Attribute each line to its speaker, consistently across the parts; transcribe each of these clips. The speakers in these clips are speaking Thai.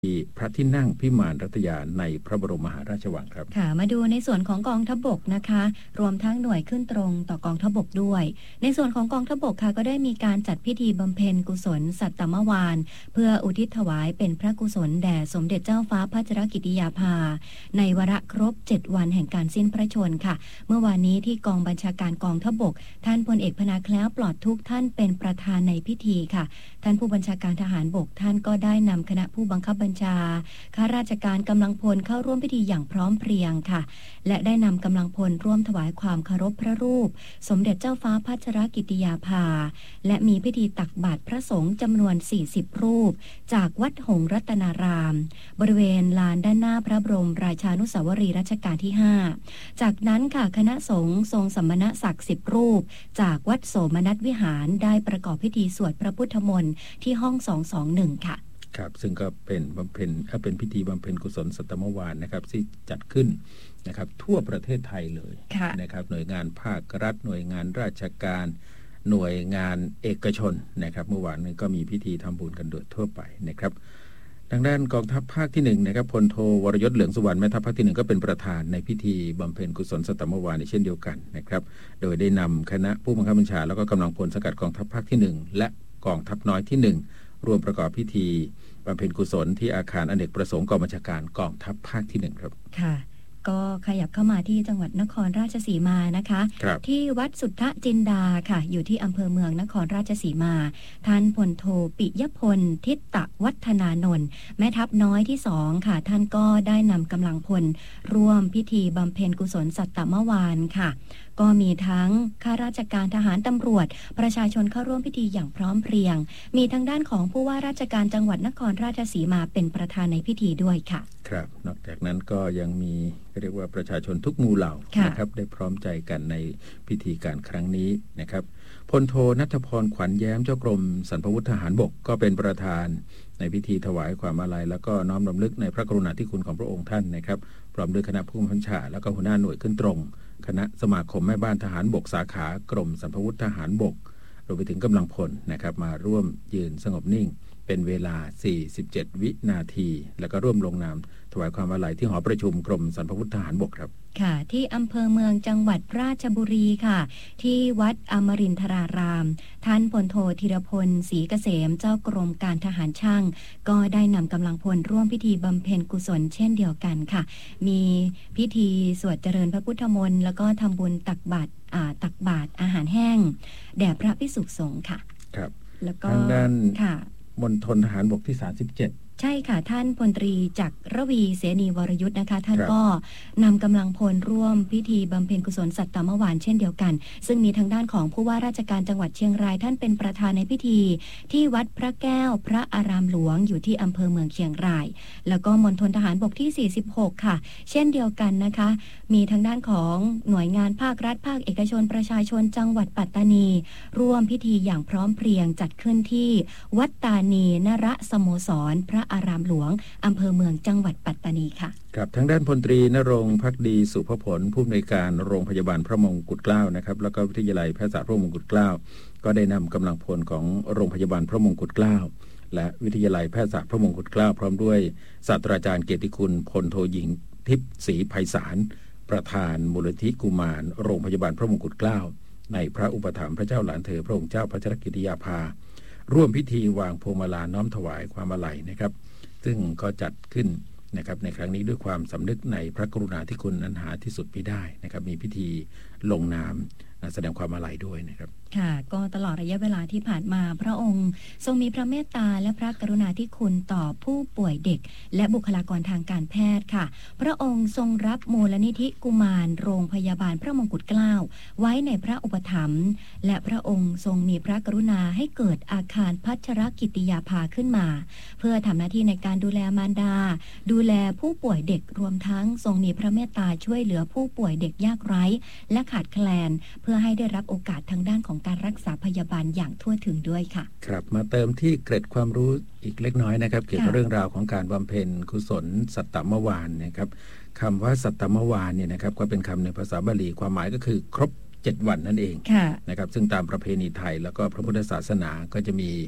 Speaker 1: พระที่นั่งพิมานรัตยาในพระบรมมหาราชวังครับ
Speaker 2: ค่ะมาดูในส่วนของกองทัพบกนะคะรวมทั้งหน่วยขึ้นตรงต่อกองทัพบกด้วยในส่วนของกองทัพบกค่ะก็ได้มีการจัดพิธีบำเพ็ญกุศลสัตตมวานเพื่ออุทิศถวายเป็นพระกุศลแด่สมเด็จเจ้าฟ้าพัชรกิติยาภาในวาระครบ7วันแห่งการสิ้นพระชนม์ค่ะเมื่อวานนี้ที่กองบัญชาการกองทัพบกท่านพลเอกพนาแคล้วปลอดทุกข์ท่านเป็นประธานในพิธีค่ะท่านผู้บัญชาการทหารบกท่านก็ได้นำคณะผู้บังคับบัญชาข้าราชการกำลังพลเข้าร่วมพิธีอย่างพร้อมเพรียงค่ะและได้นำกำลังพลร่วมถวายความเคารพพระรูปสมเด็จเจ้าฟ้าพัชรกิติยาภาและมีพิธีตักบาตรพระสงฆ์จำนวน40รูปจากวัดหงส์รัตนารามบริเวณลานด้านหน้าพระบรมราชานุสาวรีย์รัชกาลที่5จากนั้นค่ะคณะสงฆ์ทรงสมณศักดิ์10รูปจากวัดโสมนัสวิหารได้ประกอบพิธีสวดพระพุทธมนต์ที่ห้อง221ค่ะ
Speaker 1: ครับซึ่งก็เป็นพิธีบำเพ็ญกุศลสัตตมวานนะครับที่จัดขึ้นนะครับทั่วประเทศไทยเลยนะครับหน่วยงานภาครัฐหน่วยงานราชการหน่วยงานเอกชนนะครับเมื่อวานนี้ก็มีพิธีทำบุญกันโดยทั่วไปนะครับทางด้านกองทัพภาคที่1นะครับพลโทวรยศเหลืองสุวรรณแม่ทัพภาคที่1ก็เป็นประธานในพิธีบำเพ็ญกุศลสัตตมวานเช่นเดียวกันนะครับโดยได้นำคณะผู้บังคับบัญชาแล้วก็กำลังพลสังกัดกองทัพภาคที่1และกองทัพน้อยที่1รวมประกอบพิธีบำเพ็ญกุศลที่อาคารอเนกประสงค์กองบัญชาการกองทัพภาคที่1ครับ
Speaker 2: ค่ะก็ขยับเข้ามาที่จังหวัดนครราชสีมานะคะที่วัดสุทธจินดาค่ะอยู่ที่อำเภอเมืองนครราชสีมาท่านพลโทปิยพลทิตตวัฒนานนท์แม่ทัพน้อยที่2ค่ะท่านก็ได้นำกำลังพลร่วมพิธีบำเพ็ญกุศลสัตตมวานค่ะก็มีทั้งข้าราชการทหารตำรวจประชาชนเข้าร่วมพิธีอย่างพร้อมเพรียงมีทางด้านของผู้ว่าราชการจังหวัดนครราชสีมาเป็นประธานในพิธีด้วยค่ะ
Speaker 1: ครับนอกจากนั้นก็ยังมีเรียกว่าประชาชนทุกหมู่เหล่านะครับได้พร้อมใจกันในพิธีการครั้งนี้นะครับพลโทณัฐพรขวัญแย้มเจ้ากรมสรรพาวุธทหารบกก็เป็นประธานในพิธีถวายความอาลัยแล้วก็น้อมรำลึกในพระกรุณาธิคุณของพระองค์ท่านนะครับพร้อมด้วยคณะผู้บัญชาแล้วก็หัวหน้าหน่วยขึ้นตรงคณะสมาคมแม่บ้านทหารบกสาขากรมสรรพาวุธทหารบกรวมไปถึงกำลังพลนะครับมาร่วมยืนสงบนิ่งเป็นเวลา47วินาทีแล้วก็ร่วมลงนามถวายความอาลัยที่หอประชุมกรมสรรพาวุธทหารบกครับ
Speaker 2: ค่ะที่อำเภอเมืองจังหวัดราชบุรีค่ะที่วัดอมรินทรารามท่านพลโทธีรพลศรีเกษมเจ้ากรมการทหารช่างก็ได้นำกำลังพลร่วมพิธีบำเพ็ญกุศลเช่นเดียวกันค่ะมีพิธีสวดเจริญพระพุทธมนต์แล้วก็ทำบุญตักบาตรอาหารแห้งแด่พระภิกษุสงฆ์ค่ะ
Speaker 1: ครับ
Speaker 2: แล้วก็
Speaker 1: ทางด้านมณฑลทหารบกที่37
Speaker 2: ใช่ค่ะท่านพลตรีจักรระวีเสนีวรยุทธ์นะคะท่านก็นำกำลังพลร่วมพิธีบำเพ็ญกุศลสัตตมวานเช่นเดียวกันซึ่งมีทางด้านของผู้ว่าราชการจังหวัดเชียงรายท่านเป็นประธานในพิธีที่วัดพระแก้วพระอารามหลวงอยู่ที่อำเภอเมืองเชียงรายแล้วก็มณฑลทหารบกที่46ค่ะเช่นเดียวกันนะคะมีทางด้านของหน่วยงานภาครัฐภาคเอกชนประชาชนจังหวัดปัตตานีร่วมพิธีอย่างพร้อมเพรียงจัดขึ้นที่วัดตานีนรสโมสรพระอารามหลวงอำเภอเมืองจังหวัดปัตตานีค่ะ
Speaker 1: ครับทางด้านพลตรีณรงค์ภักดีสุภผลผู้อำนวยการโรงพยาบาลพระมงกุฎเกล้านะครับแล้วก็วิทยาลัยแพทยศาสตร์พระมงกุฎเกล้าก็ได้นำกำลังพลของโรงพยาบาลพระมงกุฎเกล้าและวิทยาลัยแพทยศาสตร์พระมงกุฎเกล้าพร้อมด้วยศาสตราจารย์เกียรติคุณพลโทหญิงทิพย์ศรีไพศาลประธานมูลนิธิกุมารโรงพยาบาลพระมงกุฎเกล้าในพระอุปถัมภ์พระเจ้าหลานเธอพระองค์เจ้าพัชรกิติยาภาร่วมพิธีวางพวงมาลาน้อมถวายความอาลัยนะครับซึ่งก็จัดขึ้นนะครับในครั้งนี้ด้วยความสำนึกในพระกรุณาธิคุณอันหาที่สุดมิได้นะครับมีพิธีลงนามแสดงความอาลัยด้วยนะครับ
Speaker 2: ค่ะก็ตลอดระยะเวลาที่ผ่านมาพระองค์ทรงมีพระเมตตาและพระกรุณาธิคุณต่อผู้ป่วยเด็กและบุคลากรทางการแพทย์ค่ะพระองค์ทรงรับมูลนิธิกุมารโรงพยาบาลพระมงกุฎเกล้าไว้ในพระอุปถัมภ์และพระองค์ทรงมีพระกรุณาให้เกิดอาคารพัชรกิติยาภาขึ้นมาเพื่อทำหน้าที่ในการดูแลมารดาดูแลผู้ป่วยเด็กรวมทั้งทรงมีพระเมตตาช่วยเหลือผู้ป่วยเด็กยากไร้และขาดแคลนเพื่อให้ได้รับโอกาสทางด้านของการรักษาพยาบาลอย่างทั่วถึงด้วยค่ะ
Speaker 1: ครับมาเติมที่เกร็ดความรู้อีกเล็กน้อยนะครับเกี่ยวกับเรื่องราวของการบำเพ็ญกุศลสัตตมวานนะครับคำว่าสัตตมวานเนี่ยนะครับก็เป็นคำในภาษาบาลีความหมายก็คือครบ7วันนั่นเองนะครับซึ่งตามประเพณีไทยแล้วก็พระพุทธศาสนาก็จะมี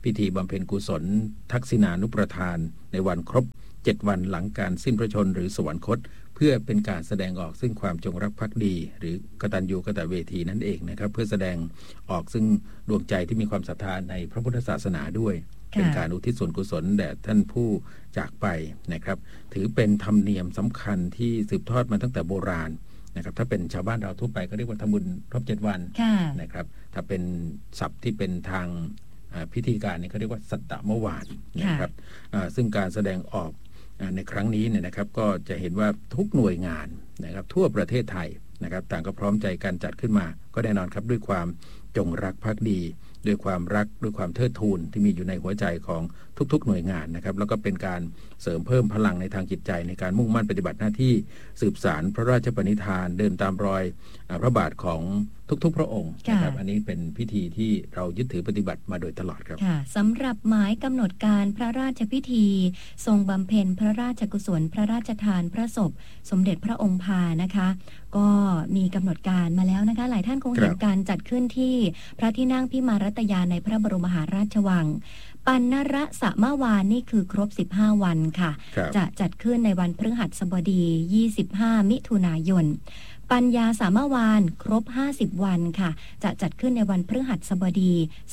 Speaker 1: พิธีบำเพ็ญกุศลทักษิณานุประทานในวันครบ7 วันหลังการสิ้นพระชนม์หรือสวรรคตเพื่อเป็นการแสดงออกซึ่งความจงรักภักดีหรือกตัญญูกตเวทีนั่นเองนะครับเพื่อแสดงออกซึ่งดวงใจที่มีความศรัทธาในพระพุทธศาสนาด้วยเป็นการอุทิศส่วนกุศลแด่ท่านผู้จากไปนะครับถือเป็นธรรมเนียมสำคัญที่สืบทอดมาตั้งแต่โบราณนะครับถ้าเป็นชาวบ้านเราทั่วไปก็เรียกว่าทำบุญครบ7 วันนะครับถ้าเป็นศัพท์ที่เป็นทางพิธีการนี่เขาเรียกว่าสัตตมวานนะครับซึ่งการแสดงออกในครั้งนี้เนี่ยนะครับก็จะเห็นว่าทุกหน่วยงานนะครับทั่วประเทศไทยนะครับต่างก็พร้อมใจกันจัดขึ้นมาก็แน่นอนครับด้วยความจงรักภักดีด้วยความรักด้วยความเทิดทูนที่มีอยู่ในหัวใจของทุกๆหน่วยงานนะครับแล้วก็เป็นการเสริมเพิ่มพลังในทางจิตใจในการมุ่งมั่นปฏิบัติหน้าที่สืบสานพระราชปณิธานเดินตามรอยพระบาทของทุกๆพระองค์นะครับอันนี้เป็นพิธีที่เรายึดถือปฏิบัติมาโดยตลอดครับ
Speaker 2: สำหรับหมายกำหนดการพระราชพิธีทรงบำเพ็ญพระราชกุศลพระราชทานพระศพสมเด็จพระองค์พานะคะก็มีกำหนดการมาแล้วนะคะหลายท่านคงเห็นการจัดขึ้นที่พระที่นั่งพิมานรัตยาในพระบรมมหาราชวังปัณณรสมวานนี่คือครบ15 วันค่ะจะจัดขึ้นในวันพฤหัสบดี25 มิถุนายนปัญญาสามวานครบ50 วันค่ะจะจัดขึ้นในวันพฤหัสบดี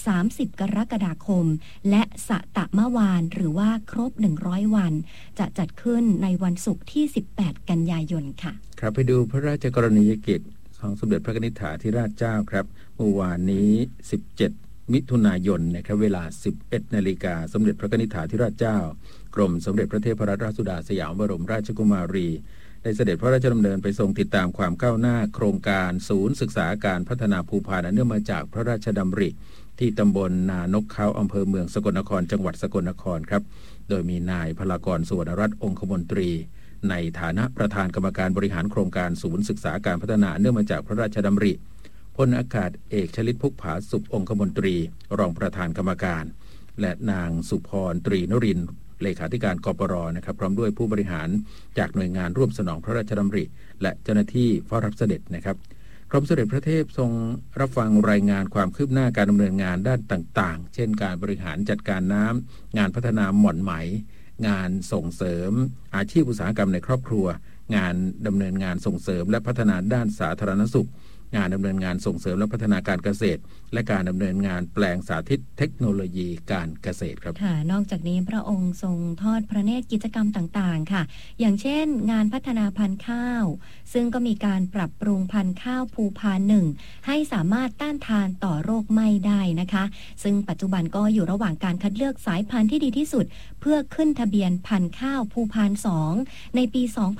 Speaker 2: 30 กรกฎาคมและสตมวานหรือว่าครบ100 วันจะจัดขึ้นในวันศุกร์ที่18 กันยายนค่ะ
Speaker 1: ครับไปดูพระราชกรณียกิจของสมเด็จพระนิธิถาธิราชเจ้าครับเมื่อวานนี้17 มิถุนายนนะครับเวลา 11 นาฬิกาสมเด็จพระนิธิถาธิราชเจ้ากรมสมเด็จพระเทพรัตนราชสุดาสยามบรมราชกุมารีได้เสด็จพระราชดำเนินไปทรงติดตามความก้าวหน้าโครงการศูนย์ศึกษาการพัฒนาภูพานเนื่องมาจากพระราชดำริที่ตำบลนานกเขาอำเภอเมืองสกลนครจังหวัดสกลนครครับโดยมีนายพลากรสุวรรณรัตน์องคมนตรีในฐานะประธานกรรมการบริหารโครงการศูนย์ศึกษาการพัฒนาเนื่องมาจากพระราชดำริพลอากาศเอกชลิตพุกผาสุของคมนตรีรองประธานกรรมการและนางสุพรตรีนรินทร์เลขาธิการกปรนะครับพร้อมด้วยผู้บริหารจากหน่วยงานร่วมสนองพระราชดำริและเจ้าหน้าที่เฝ้ารับเสด็จนะครับกรมสมเด็จพระเทพทรงรับฟังรายงานความคืบหน้าการดำเนินงานด้านต่างๆเช่นการบริหารจัดการน้ำงานพัฒนาหม่อนไหมงานส่งเสริมอาชีพอุตสาหกรรมในครอบครัวงานดำเนินงานส่งเสริมและพัฒนาด้านสาธารณสุขงานดำเนินงานส่งเสริมและพัฒนาการเกษตรและการดำเนินงานแปลงสาธิตเทคโนโลยีการเกษตรครับ
Speaker 2: ค่ะนอกจากนี้พระองค์ทรงทอดพระเนตรกิจกรรมต่างๆค่ะอย่างเช่นงานพัฒนาพันธุ์ข้าวซึ่งก็มีการปรับปรุงพันธุ์ข้าวภูพาน 1ให้สามารถต้านทานต่อโรคไหม้ได้นะคะซึ่งปัจจุบันก็อยู่ระหว่างการคัดเลือกสายพันธุ์ที่ดีที่สุดเพื่อขึ้นทะเบียนพันธุ์ข้าวภูพาน 2ในปี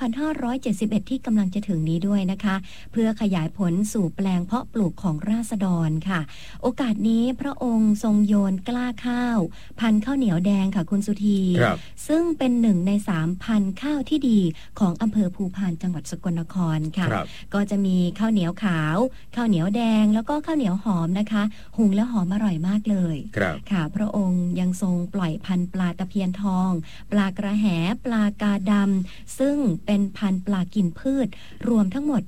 Speaker 2: 2571ที่กำลังจะถึงนี้ด้วยนะคะเพื่อขยายผลสู่แปลงเพาะปลูกของราษฎรค่ะโอกาสนี้พระองค์ทรงโยนกล้าข้าวพันธุ์ข้าวเหนียวแดงค่ะคุณสุธีซึ่งเป็น1 ใน 3พันธุ์ข้าวที่ดีของอำเภอภูพานจังหวัดสกลนครค่ะก็จะมีข้าวเหนียวขาวข้าวเหนียวแดงแล้วก็ข้าวเหนียวหอมนะคะหุงแล้วหอมอร่อยมากเลยค่ะพระองค์ยังทรงปล่อยพันธุ์ปลาตะเพียนทองปลากระแหปลากาดำซึ่งเป็นพันธุ์ปลากินพืชรวมทั้งหมด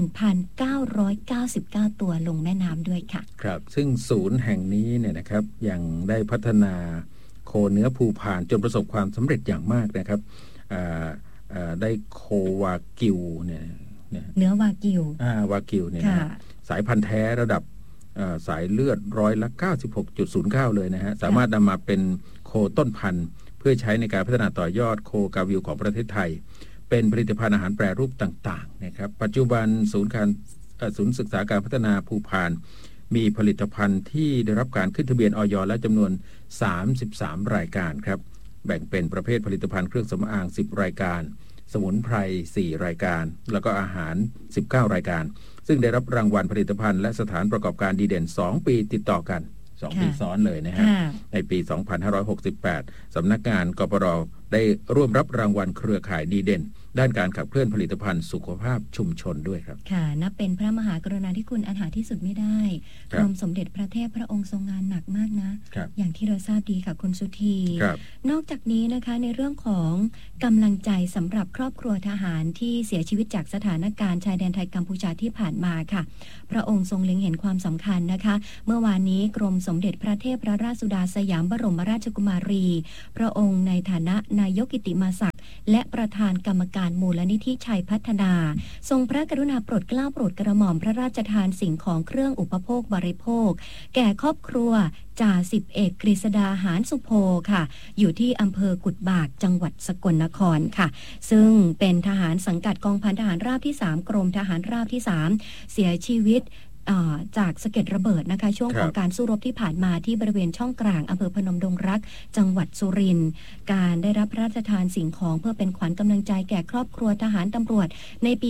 Speaker 2: 1,999 ตัวลงแม่น้ำด้วยค่ะ
Speaker 1: ครับซึ่งศูนย์แห่งนี้เนี่ยนะครับยังได้พัฒนาโคเนื้อภูพานจนประสบความสำเร็จอย่างมากนะครับได้โควากิวเนี่ย
Speaker 2: เนื้อวากิว
Speaker 1: วากิวเนี่ยนะสายพันธุ์แท้ระดับสายเลือด96.09 เลยนะฮะสามารถนำมาเป็นโคต้นพันธุ์เพื่อใช้ในการพัฒนาต่อยอดโคกาวิวของประเทศไทยเป็นผลิตภัณฑ์อาหารแปรรูปต่างๆนะครับปัจจุบันศูนย์ศึกษาการพัฒนาภูพานมีผลิตภัณฑ์ที่ได้รับการขึ้นทะเบียนอย.และจำนวน33รายการครับแบ่งเป็นประเภทผลิตภัณฑ์เครื่องสำอาง10รายการสมุนไพร4รายการแล้วก็อาหาร19รายการซึ่งได้รับรางวัลผลิตภัณฑ์และสถานประกอบการดีเด่น2ปีติดต่อกัน2ปีซ้อนเลยนะฮะในปี 2568 สำนักงานกปรได้ร่วมรับรางวัลเครือข่ายดีเด่นด้านการขับเคลื่อนผลิตภัณฑ์สุขภาพชุมชนด้วยครับ
Speaker 2: ค่ะนับเป็นพระมหากรุณาธิคุณอันหาที่สุดไม่ได้กรมสมเด็จพระเทพพระองค์ทรงงานหนักมากนะอย่างที่เราทราบดีค่ะคุณสุธีนอกจากนี้นะคะในเรื่องของกำลังใจสำหรับครอบครัวทหารที่เสียชีวิตจากสถานการณ์ชายแดนไทยกัมพูชาที่ผ่านมาค่ะพระองค์ทรงเล็งเห็นความสำคัญนะคะเมื่อวานนี้กรมสมเด็จพระเทพพระราชสุดาสยามบรมราชกุมารีพระองค์ในฐานะนายกกิติมศักดิ์และประธานกรรมการมูลนิธิชัยพัฒนาทรงพระกรุณาโปรดเกล้าโปรดกระหม่อมพระราชทานสิ่งของเครื่องอุปโภคบริโภคแก่ครอบครัวจ่าสิบเอกกฤษดาหารสุโพค่ะอยู่ที่อำเภอกุดบากจังหวัดสกลนครค่ะซึ่งเป็นทหารสังกัดกองพันทหารราบที่3กรมทหารราบที่3เสียชีวิตจากสะเก็ดระเบิดนะคะช่วงของการสู้รบที่ผ่านมาที่บริเวณช่องกลางอำเภอพนมดงรักจังหวัดสุรินทร์การได้รับพระราชทานสิ่งของเพื่อเป็นขวัญกำลังใจแก่ครอบครัวทหารตำรวจในปี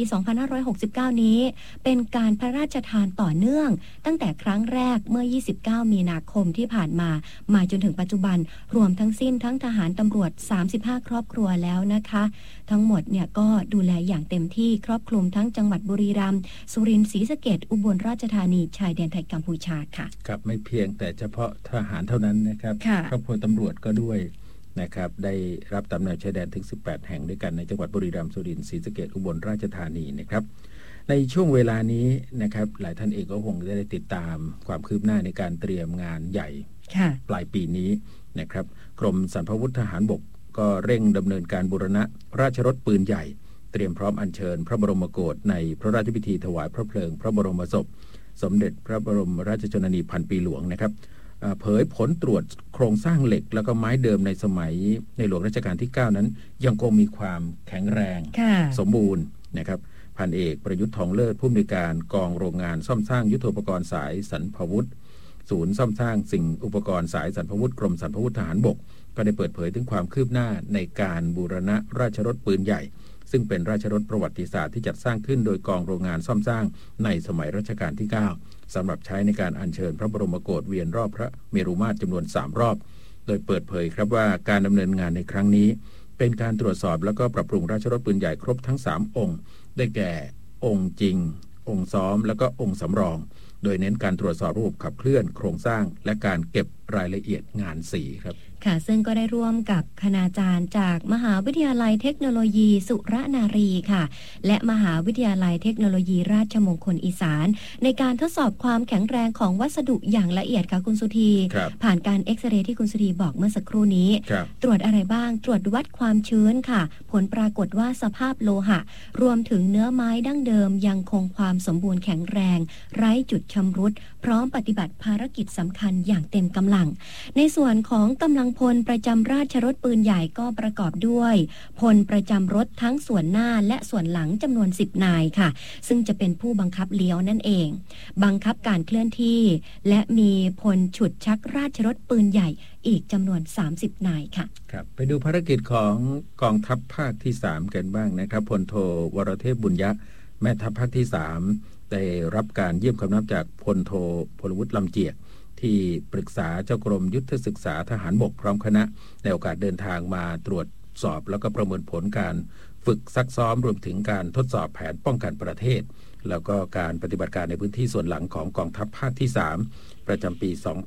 Speaker 2: 2569 นี้เป็นการพระราชทานต่อเนื่องตั้งแต่ครั้งแรกเมื่อ 29 มีนาคมที่ผ่านมาจนถึงปัจจุบันรวมทั้งสิ้นทั้งทหารตำรวจ35ครอบครัวแล้วนะคะทั้งหมดเนี่ยก็ดูแลอย่างเต็มที่ครอบคลุมทั้งจังหวัดบุรีรัมย์สุรินทร์ศรีสะเกษอุบลราชธานีชายแดนไทยกัมพูชาค่ะ
Speaker 1: ครับไม่เพียงแต่เฉพาะทหารเท่านั้นนะครับครอบครัวตำรวจก็ด้วยนะครับได้รับตำแหน่งชายแดนถึง18แห่งด้วยกันในจังหวัดบุรีรัมย์สุรินทร์ศรีสะเกษอุบลราชธานีนะครับในช่วงเวลานี้นะครับหลายท่านเองก็คงได้ติดตามความคืบหน้าในการเตรียมงานใหญ่ปลายปีนี้นะครับกรมสรรพาวุธทหารบกก็เร่งดำเนินการบูรณะราชรถปืนใหญ่เตรียมพร้อมอัญเชิญพระบรมโกศในพระราชพิธีถวายพระเพลิงพระบรมศพสมเด็จพระบรมราชชนนีพันปีหลวงนะครับเผยผลตรวจโครงสร้างเหล็กแล้วก็ไม้เดิมในสมัยในหลวงรัชกาลที่ 9 นั้นยังคงมีความแข็งแรงสมบูรณ์นะครับพันเอกประยุทธ์ทองเลิศผู้อำนวยการกองโรงงานซ่อมสร้างยุทโธปกรณ์สายสรรพาวุธศูนย์ซ่อมสร้างสิ่งอุปกรณ์สายสรรพาวุธกรมสรรพาวุธทหารบกก็ได้เปิดเผยถึงความคืบหน้าในการบูรณะราชรถปืนใหญ่ซึ่งเป็นราชรถประวัติศาสตร์ที่จัดสร้างขึ้นโดยกองโรงงานซ่อมสร้างในสมัยรัชกาลที่ 9 สำหรับใช้ในการอัญเชิญพระบรมโกศเวียนรอบพระเมรุมาตรจำนวน3รอบโดยเปิดเผยครับว่าการดำเนินงานในครั้งนี้เป็นการตรวจสอบแล้วก็ปรับปรุงราชรถปืนใหญ่ครบทั้ง3องค์ได้แก่องค์จริงองค์ซ้อมแล้วก็องค์สำรองโดยเน้นการตรวจสอบระบบขับเคลื่อนโครงสร้างและการเก็บรายละเอียดงานสีครับ
Speaker 2: ค่ะซึ่งก็ได้ร่วมกับคณาจารย์จากมหาวิทยาลัยเทคโนโลยีสุรนารีค่ะและมหาวิทยาลัยเทคโนโลยีราชมงคลอีสานในการทดสอบความแข็งแรงของวัสดุอย่างละเอียดค่ะคุณสุธีผ่านการเอ็กซเรย์ที่คุณสุธีบอกเมื่อสักครู่นี้ตรวจอะไรบ้างตรวจวัดความชื้นค่ะผลปรากฏว่าสภาพโลหะรวมถึงเนื้อไม้ดั้งเดิมยังคงความสมบูรณ์แข็งแรงไร้จุดชำรุดพร้อมปฏิบัติภารกิจสำคัญอย่างเต็มกำลังในส่วนของกำลังพลประจำราชรถปืนใหญ่ก็ประกอบด้วยพลประจำรถทั้งส่วนหน้าและส่วนหลังจำนวน10นายค่ะซึ่งจะเป็นผู้บังคับเลี้ยวนั่นเองบังคับการเคลื่อนที่และมีพลฉุดชักราชรถปืนใหญ่อีกจำนวน30นายค่ะ
Speaker 1: ครับไปดูภารกิจของกองทัพภาคที่3กันบ้างนะครับพลโทวรเทพบุญยะแม่ทัพภาคที่3ได้รับการเยี่ยมคำนับจากพลโทพลวุฒิลำเจียกที่ปรึกษาเจ้ากรมยุทธศึกษาทหารบกพร้อมคณะในโอกาสเดินทางมาตรวจสอบแล้วก็ประเมินผลการฝึกซักซ้อมรวมถึงการทดสอบแผนป้องกันประเทศแล้วก็การปฏิบัติการในพื้นที่ส่วนหลังของกองทัพภาคที่3ประจำปี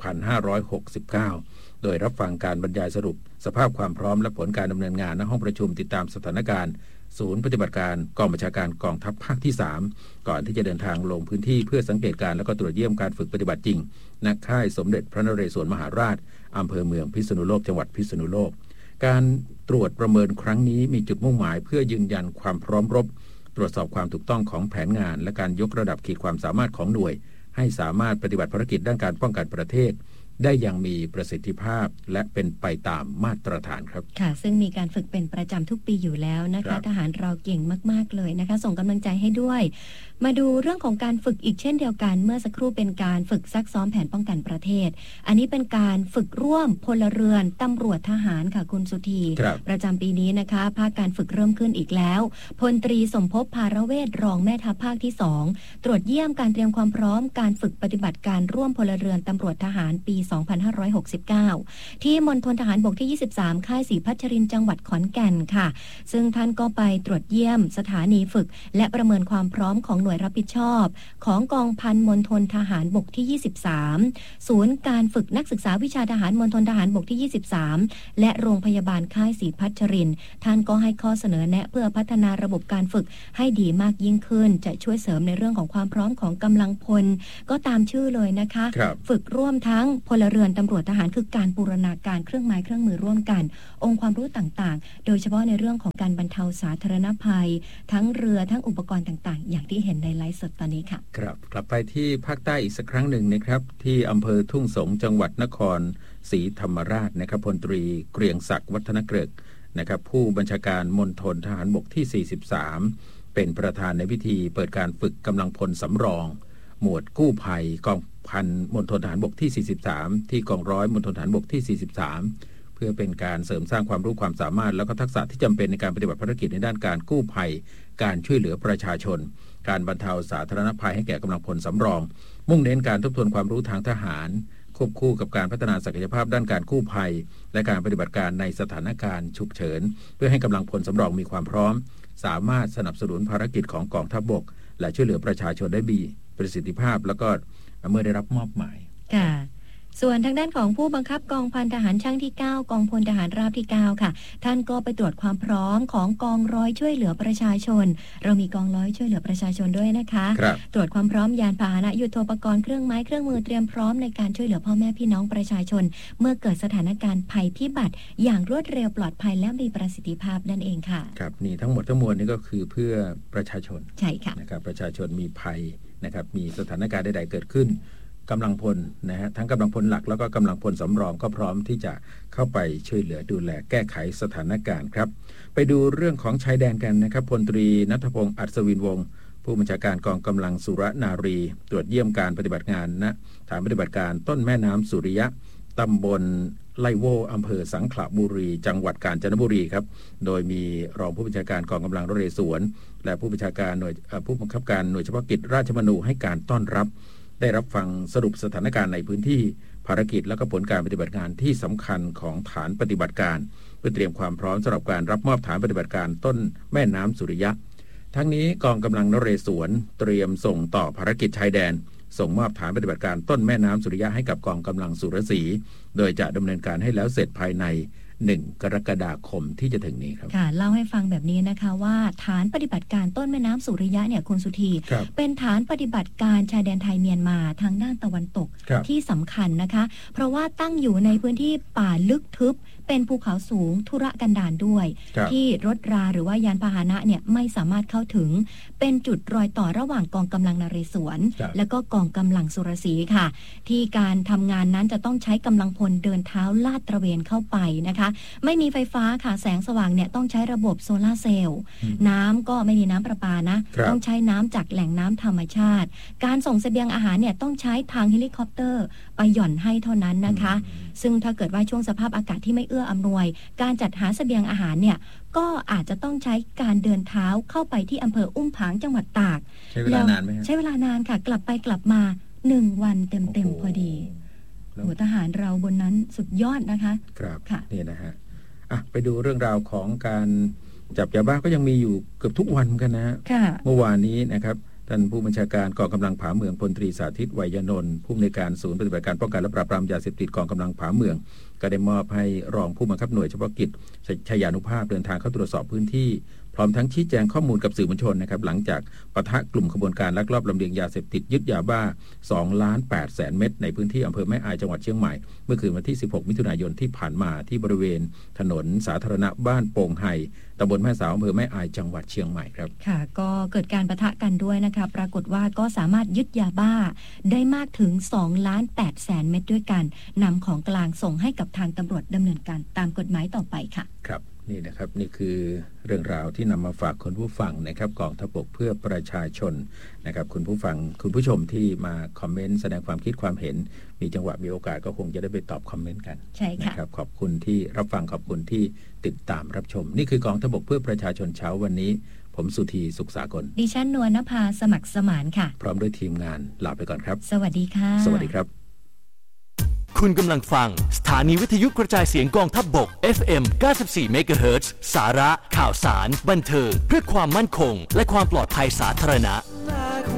Speaker 1: 2569 โดยรับฟังการบรรยายสรุปสภาพความพร้อมและผลการดำเนินงานณห้องประชุมติดตามสถานการณ์ศูนย์ปฏิบัติการกองบัญชาการกองทัพภาคที่3ก่อนที่จะเดินทางลงพื้นที่เพื่อสังเกตการและก็ตรวจเยี่ยมการฝึกปฏิบัติจริงณค่ายสมเด็จพระนเรศวรมหาราชอำเภอเมืองพิษณุโลกจังหวัดพิษณุโลกการตรวจประเมินครั้งนี้มีจุดมุ่งหมายเพื่อยืนยันความพร้อมรบตรวจสอบความถูกต้องของแผนงานและการยกระดับขีดความสามารถของหน่วยให้สามารถปฏิบัติภารกิจด้านการป้องกันประเทศได้อย่างมีประสิทธิภาพและเป็นไปตามมาตรฐานครับ
Speaker 2: ค่ะซึ่งมีการฝึกเป็นประจำทุกปีอยู่แล้วนะคะทหารเราเก่งมากๆเลยนะคะส่งกำลังใจให้ด้วยมาดูเรื่องของการฝึกอีกเช่นเดียวกันเมื่อสักครู่เป็นการฝึกซักซ้อมแผนป้องกันประเทศอันนี้เป็นการฝึกร่วมพลเรือนตำรวจทหารค่ะคุณสุธีประจำปีนี้นะคะภาคการฝึกเริ่มขึ้นอีกแล้วพลตรีสมภพภารเวชรองแม่ทัพภาคที่2ตรวจเยี่ยมการเตรียมความพร้อมการฝึกปฏิบัติการร่วมพลเรือนตำรวจทหารปี 2569ที่มณฑลทหารบกที่23ค่ายศรีพัชรินทร์จังหวัดขอนแก่นค่ะซึ่งท่านก็ไปตรวจเยี่ยมสถานีฝึกและประเมินความพร้อมของหน่วยรับผิดชอบของกองพันมณฑลทหารบกที่23ศูนย์การฝึกนักศึกษาวิชาทหารมณฑลทหารบกที่23และโรงพยาบาลค่ายศรีพัชรินทร์ท่านก็ให้ข้อเสนอแนะเพื่อพัฒนาระบบการฝึกให้ดีมากยิ่งขึ้นจะช่วยเสริมในเรื่องของความพร้อมของกำลังพลก็ตามชื่อเลยนะคะฝึกร่วมทั้งพลเรือนตำรวจทหารคือการบูรณาการเครื่องไม้เครื่องมือร่วมกันองค์ความรู้ต่างๆโดยเฉพาะในเรื่องของการบรรเทาสาธารณภัยทั้งเรือทั้งอุปกรณ์ต่างๆอย่างที่เห็นในไลฟ์สดตอนนี้ค่ะ
Speaker 1: ครับกลับไปที่ภาคใต้อีกสักครั้งหนึ่งนะครับที่อำเภอทุ่งสงจังหวัดนครศรีธรรมราชนะครับพลตรีเกรียงศักดิ์วัฒนเกริกนะครับผู้บัญชาการมณฑลทหารบกที่43เป็นประธานในพิธีเปิดการฝึกกำลังพลสำรองหมวดกู้ภัยกองพันมณฑลทหารบกที่43ที่กองร้อยมณฑลทหารบกที่43เพื่อเป็นการเสริมสร้างความรู้ความสามารถและก็ทักษะที่จำเป็นในการปฏิบัติภารกิจในด้านการกู้ภัยการช่วยเหลือประชาชนการบรรเทาสาธารณภัยให้แก่กำลังพลสำรองมุ่งเน้นการทบทวนความรู้ทางทหารควบคู่กับการพัฒนาศักยภาพด้านการกู้ภัยและการปฏิบัติการในสถานการณ์ฉุกเฉินเพื่อให้กำลังพลสำรองมีความพร้อมสามารถสนับสนุนภารกิจของกองทัพบกและช่วยเหลือประชาชนได้มีประสิทธิภาพแล้วก็เมื่อได้รับมอบหมาย
Speaker 2: ค่ะส่วนทางด้านของผู้บังคับกองพันทหารช่างที่9กองพลทหารราบที่9ค่ะท่านก็ไปตรวจความพร้อมของกองร้อยช่วยเหลือประชาชนเรามีกองร้อยช่วยเหลือประชาชนด้วยนะคะตรวจความพร้อมยานพาหนะยุทโธปกรณ์เครื่องไม้เครื่องมือเตรียมพร้อมในการช่วยเหลือพ่อแม่พี่น้องประชาชนเมื่อเกิดสถานการณ์ภัยพิบัติอย่างรวดเร็วปลอดภัยและมีประสิทธิภาพนั่นเองค่ะ
Speaker 1: ครับนี่ทั้งหมดทั้งมวลนี่ก็คือเพื่อประชาชน
Speaker 2: ใช่ค่ะ
Speaker 1: นะครับประชาชนมีภัยนะครับมีสถานการณ์ใดๆเกิดขึ้นกำลังพลนะฮะทั้งกำลังพลหลักแล้วก็กำลังพลสำรองก็พร้อมที่จะเข้าไปช่วยเหลือดูแลแก้ไขสถานการณ์ครับไปดูเรื่องของชายแดนกันนะครับพลตรีณัฐพงศ์อัศวินวงศ์ผู้บัญชาการกองกำลังสุรนารีตรวจเยี่ยมการปฏิบัติงานณฐานปฏิบัติการต้นแม่น้ำสุริยะตำบลไล่โวอำเภอสังขละบุรีจังหวัดกาญจนบุรีครับโดยมีรองผู้บัญชาการกองกำลังนเรศวรและผู้บัญชาการผู้บังคับการหน่วยเฉพาะกิจราชมนูให้การต้อนรับได้รับฟังสรุปสถานการณ์ในพื้นที่ภารกิจและก็ผลการปฏิบัติงานที่สำคัญของฐานปฏิบัติการเพื่อเตรียมความพร้อมสำหรับการรับมอบฐานปฏิบัติการต้นแม่น้ำสุริยะทั้งนี้กองกำลังนเรศวรเตรียมส่งต่อภารกิจชายแดนส่งมอบฐานปฏิบัติการต้นแม่น้ำสุริยะให้กับกองกำลังสุรศรีโดยจะดำเนินการให้แล้วเสร็จภายใน1 กรกฎาคมที่จะถึงนี้ครับ
Speaker 2: ค่ะเล่าให้ฟังแบบนี้นะคะว่าฐานปฏิบัติการต้นแม่น้ำสุริยะเนี่ยคุณสุธีเป็นฐานปฏิบัติการชายแดนไทยเมียนมาทางด้านตะวันตกที่สำคัญนะคะเพราะว่าตั้งอยู่ในพื้นที่ป่าลึกทึบเป็นภูเขาสูงทุรกันดารด้วยที่รถราหรือว่ายานพาหนะเนี่ยไม่สามารถเข้าถึงเป็นจุดรอยต่อระหว่างกองกำลังนเรศวรและก็กองกำลังสุรศรีค่ะที่การทำงานนั้นจะต้องใช้กำลังพลเดินเท้าลาดตระเวนเข้าไปนะคะไม่มีไฟฟ้าค่ะแสงสว่างเนี่ยต้องใช้ระบบโซลาร์เซลล์น้ำก็ไม่มีน้ำประปานะต้องใช้น้ำจากแหล่งน้ำธรรมชาติการส่งเสบียงอาหารเนี่ยต้องใช้ทางเฮลิคอปเตอร์ไปหย่อนให้เท่านั้นนะคะซึ่งถ้าเกิดว่าช่วงสภาพอากาศที่ไม่เอื้ออำนวยการจัดหาเสบียงอาหารเนี่ยก็อาจจะต้องใช้การเดินเท้าเข้าไปที่อำเภออุ้มผางจังหวัดตาก
Speaker 1: ใช้เวลานานไหม
Speaker 2: ใช้เวลานานค่ะกลับไปกลับมา1 วันเต็มๆพอดีหัวทหารเราบนนั้นสุดยอดนะคะ
Speaker 1: ครับนี่นะฮะไปดูเรื่องราวของการจับยาบ้าก็ยังมีอยู่เกือบทุกวันกันนะฮะเมื่อวานนี้นะครับท่านผู้บัญชาการกองกำลังผาเมืองพลตรีสาธิตไวยนนท์ผู้อำนวยการศูนย์ปฏิบัติการป้องกันและปราบปรามยาเสพติดกองกำลังผาเมืองก็ได้มอบให้รองผู้บังคับหน่วยเฉพาะกิจชัยานุภาพเดินทางเข้าตรวจสอบพื้นที่พร้อมทั้งชี้แจงข้อมูลกับสื่อมวลชนนะครับหลังจากปะทะกลุ่มขบวนการลักลอบลำเลียงยาเสพติดยึดยาบ้า 2,800,000 เม็ดในพื้นที่อำเภอแม่อายจังหวัดเชียงใหม่เมื่อคืนวันที่16 มิถุนายนที่ผ่านมาที่บริเวณถนนสาธารณะบ้านโป่งไฮตำบลแม่สาวอำเภอแม่อายจังหวัดเชียงใหม่ครับ
Speaker 2: ค่ะก็เกิดการปะทะกันด้วยนะคะปรากฏว่าก็สามารถยึดยาบ้าได้มากถึง 2,800,000 เม็ดด้วยกันนำของกลางส่งให้กับทางตำรวจดำเนินการตามกฎหมายต่อไปค่ะ
Speaker 1: ครับนี่นะครับนี่คือเรื่องราวที่นำมาฝากคุณผู้ฟังนะครับกองทัพบกเพื่อประชาชนนะครับคุณผู้ฟังคุณผู้ชมที่มาคอมเมนต์แสดงความคิดความเห็นมีจังหวะมีโอกาสก็คงจะได้ไปตอบคอมเมนต์กัน
Speaker 2: ใช่ค่ะ
Speaker 1: นะครับขอบคุณที่รับฟังขอบคุณที่ติดตามรับชมนี่คือกองทัพบกเพื่อประชาชนเช้าวันนี้ผมสุธีสุขสากล
Speaker 2: ดิฉันนวลนภาสมัครสมานค่ะ
Speaker 1: พร้อมด้วยทีมงานลาไปก่อนครับ
Speaker 2: สวัสดีค่ะ
Speaker 1: สวัสดีครับ
Speaker 3: คุณกำลังฟังสถานีวิทยุกระจายเสียงกองทัพบก FM 94 MHz สาระข่าวสารบันเทิงเพื่อความมั่นคงและความปลอดภัยสาธารณะ